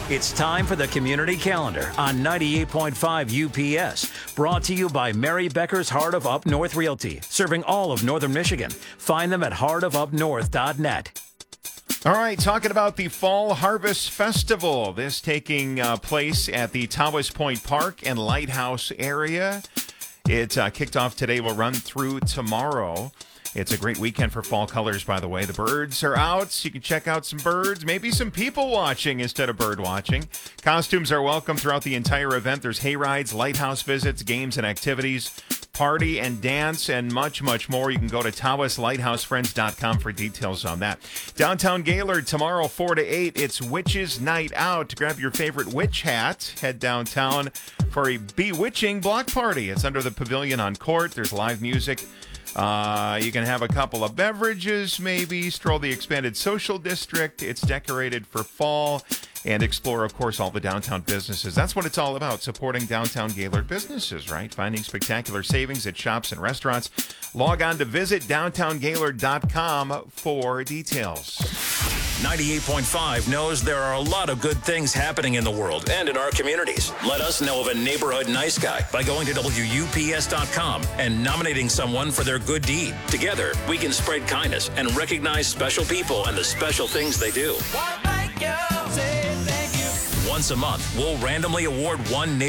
It's time for the Community Calendar on 98.5 UPS. Brought to you by Mary Becker's Heart of Up North Realty, serving all of Northern Michigan. Find them at heartofupnorth.net. All right, talking about the Fall Harvest Festival. This taking place at the Tawas Point Park and Lighthouse area. It kicked off today, will run through tomorrow. It's a great weekend for fall colors, by the way. The birds are out, so you can check out some birds, maybe some people watching instead of bird watching. Costumes are welcome throughout the entire event. There's hay rides, lighthouse visits, games and activities, party and dance, and much, much more. You can go to TawasLighthouseFriends.com for details on that. Downtown Gaylord, tomorrow, 4 to 8. It's Witches Night Out. To grab your favorite witch hat, head downtown for a bewitching block party. It's under the pavilion on Court. There's live music. You can have a couple of beverages, maybe stroll the expanded social district. It's decorated for fall, and explore, of course, all the downtown businesses. That's what it's all about, supporting downtown Gaylord businesses, right? Finding spectacular savings at shops and restaurants. Log on to visitdowntowngaylord.com for details. 98.5 knows there are a lot of good things happening in the world and in our communities. Let us know of a neighborhood nice guy by going to WUPS.com and nominating someone for their good deed. Together, we can spread kindness and recognize special people and the special things they do. Once a month, we'll randomly award one neighborhood